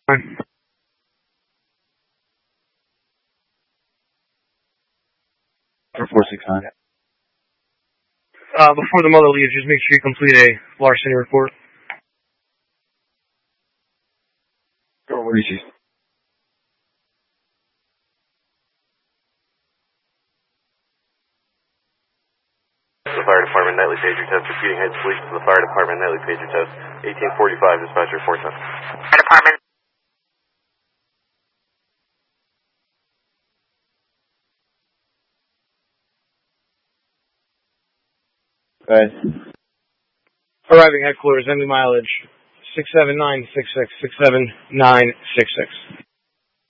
For 469. Before the mother leaves, just make sure you complete a larceny report. Go Reese's. The fire department nightly pager test. Repeating head police to the fire department nightly pager test. 1845 dispatcher 47. Fire department. Right. Arriving headquarters, ending mileage 67966, 67966.